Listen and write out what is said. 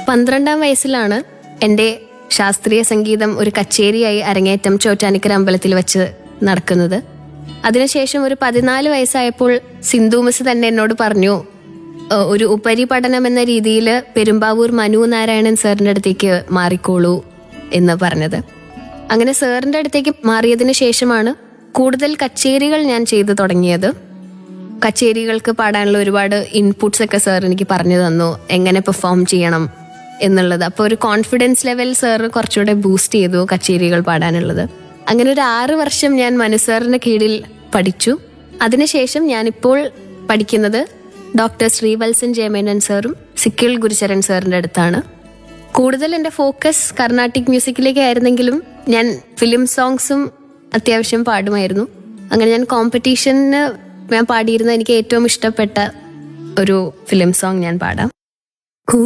12ാം വയസ്സിലാണ് എൻ്റെ ശാസ്ത്രീയ സംഗീതം ഒരു കച്ചേരിയായി അരങ്ങേറ്റം ചോറ്റാനിക്കര അമ്പലത്തിൽ വെച്ച് നടക്കുന്നത്. അതിനുശേഷം ഒരു 14 വയസ്സായപ്പോൾ സിന്ധു മിസ് തന്നെ എന്നോട് പറഞ്ഞു, ഒരു ഉപരിപഠനം എന്ന രീതിയിൽ പെരുമ്പാവൂർ മനു നാരായണൻ സാറിൻ്റെ അടുത്തേക്ക് മാറിക്കോളൂ എന്ന് പറഞ്ഞത്. അങ്ങനെ സാറിൻ്റെ അടുത്തേക്ക് മാറിയതിന് ശേഷമാണ് കൂടുതൽ കച്ചേരികൾ ഞാൻ ചെയ്തു തുടങ്ങിയത്. കച്ചേരികൾക്ക് പാടാനുള്ള ഒരുപാട് ഇൻപുട്സ് ഒക്കെ സാർ എനിക്ക് പറഞ്ഞു തന്നു, എങ്ങനെ പെർഫോം ചെയ്യണം എന്നുള്ളത്. അപ്പോൾ ഒരു കോൺഫിഡൻസ് ലെവൽ സാർ കുറച്ചുകൂടെ ബൂസ്റ്റ് ചെയ്തു കച്ചേരികൾ പാടാനുള്ളത്. അങ്ങനെ ഒരു 6 വർഷം ഞാൻ മനു സാറിന്റെ കീഴിൽ പഠിച്ചു. അതിനുശേഷം ഞാനിപ്പോൾ പഠിക്കുന്നത് ഡോക്ടർ ശ്രീവത്സൻ ജയമേനൻ സാറും സിക്കിൾ ഗുരുചരൺ സാറിന്റെ അടുത്താണ്. കൂടുതൽ എൻ്റെ ഫോക്കസ് കർണാട്ടിക് മ്യൂസിക്കിലേക്ക് ആയിരുന്നെങ്കിലും ഞാൻ ഫിലിം സോങ്സും അത്യാവശ്യം പാടുമായിരുന്നു. അങ്ങനെ ഞാൻ കോമ്പറ്റീഷന് ഞാൻ പാടിയിരുന്ന എനിക്ക് ഏറ്റവും ഇഷ്ടപ്പെട്ട ഒരു ഫിലിം സോങ് ഞാൻ പാടാം.